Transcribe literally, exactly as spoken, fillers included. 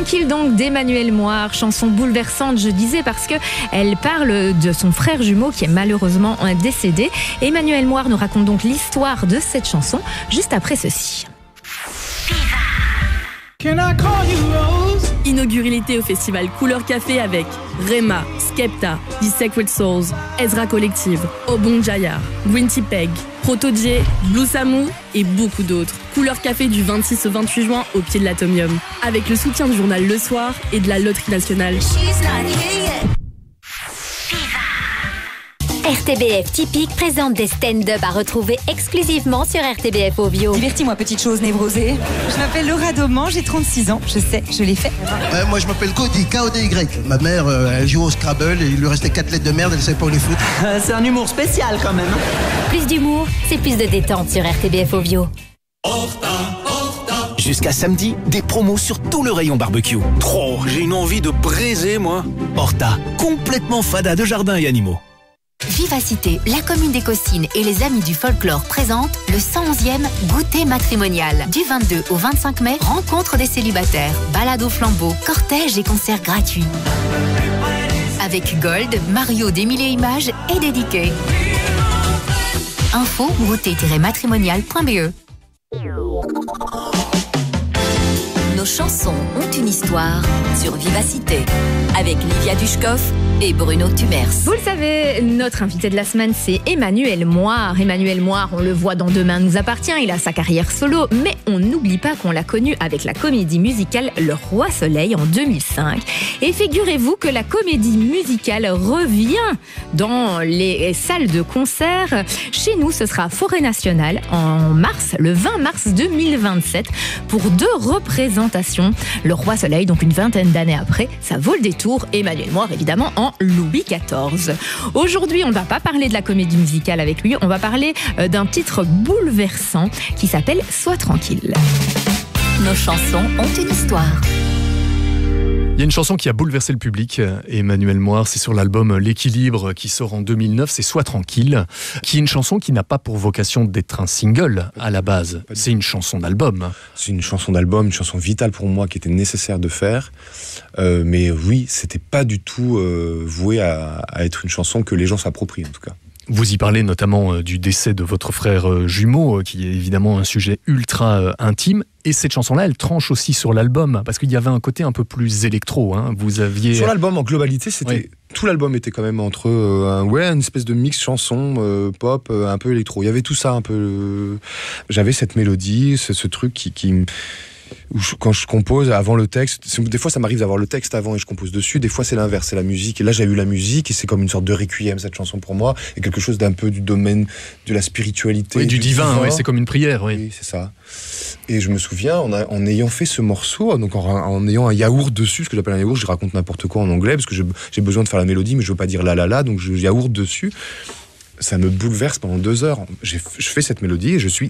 tranquille donc d'Emmanuelle Moire, chanson bouleversante je disais parce que elle parle de son frère jumeau qui est malheureusement décédé. Emmanuelle Moire nous raconte donc l'histoire de cette chanson juste après ceci. Can I call you Rose? Inaugurez l'été au festival Couleur Café avec Rema, Skepta, The Sacred Souls, Ezra Collective, Obon Jaya, Gwinty Peg, Proto-J, Blue Samu et beaucoup d'autres. Couleur Café du vingt-six au vingt-huit juin au pied de l'Atomium. Avec le soutien du journal Le Soir et de la Loterie Nationale. R T B F Typique présente des stand-up à retrouver exclusivement sur R T B F Ovio. Divertis-moi, petite chose névrosée. Je m'appelle Laura Dauman, j'ai trente-six ans. Je sais, je l'ai fait. Euh, moi, je m'appelle Cody, K O D Y. Ma mère, euh, elle joue au Scrabble et il lui restait quatre lettres de merde, elle ne savait pas où les foutre. Euh, c'est un humour spécial quand même. Plus d'humour, c'est plus de détente sur R T B F Ovio. Jusqu'à samedi, des promos sur tout le rayon barbecue. Trop, j'ai une envie de braiser, moi. Horta, complètement fada de jardins et animaux. Vivacité, la commune des Costines et les Amis du Folklore présentent le cent onzième goûter matrimonial. Du vingt-deux au vingt-cinq mai, rencontre des célibataires, balade au flambeau, cortège et concerts gratuits. Avec Gold, Mario des Mille et Images et Dédiqué. Info goûter tiret matrimonial point b e. Nos chansons ont une histoire sur Vivacité avec Livia Dushkov et Bruno Tumers. Vous le savez, notre invité de la semaine, c'est Emmanuelle Moire. Emmanuelle Moire, on le voit dans Demain nous appartient, il a sa carrière solo, mais on n'oublie pas qu'on l'a connu avec la comédie musicale Le Roi Soleil en deux mille cinq. Et figurez-vous que la comédie musicale revient dans les salles de concert. Chez nous, ce sera Forêt Nationale en mars, le vingt mars deux mille vingt-sept, pour deux représentations. Le Roi Soleil, donc une vingtaine d'années après, ça vaut le détour. Emmanuelle Moire, évidemment, en Louis quatorze. Aujourd'hui, on ne va pas parler de la comédie musicale avec lui, on va parler d'un titre bouleversant qui s'appelle Sois tranquille. Nos chansons ont une histoire. Il y a une chanson qui a bouleversé le public, Emmanuelle Moire, c'est sur l'album L'équilibre qui sort en deux mille neuf, c'est Sois tranquille, qui est une chanson qui n'a pas pour vocation d'être un single à la base, c'est une chanson d'album. C'est une chanson d'album, une chanson vitale pour moi qui était nécessaire de faire, euh, mais oui, c'était pas du tout euh, voué à, à être une chanson que les gens s'approprient en tout cas. Vous y parlez notamment du décès de votre frère jumeau, qui est évidemment un sujet ultra intime. Et cette chanson-là, elle tranche aussi sur l'album, parce qu'il y avait un côté un peu plus électro. Hein. Vous aviez... Sur l'album, en globalité, c'était... Oui. Tout l'album était quand même entre euh, un, ouais, une espèce de mix chanson, euh, pop, euh, un peu électro. Il y avait tout ça un peu... Euh... J'avais cette mélodie, ce, ce truc qui... qui... Où je, quand je compose avant le texte, des fois ça m'arrive d'avoir le texte avant et je compose dessus, des fois c'est l'inverse, c'est la musique. Et là j'ai eu la musique et c'est comme une sorte de requiem cette chanson pour moi, et quelque chose d'un peu du domaine de la spiritualité. Oui, du, du divin, divin. Oui, c'est comme une prière. Oui, oui c'est ça. Et je me souviens, en, a, en ayant fait ce morceau, donc en, en ayant un yaourt dessus, ce que j'appelle un yaourt, je raconte n'importe quoi en anglais parce que je, j'ai besoin de faire la mélodie, mais je veux pas dire la la la, donc je yaourt dessus. Ça me bouleverse pendant deux heures. J'ai, je fais cette mélodie et je suis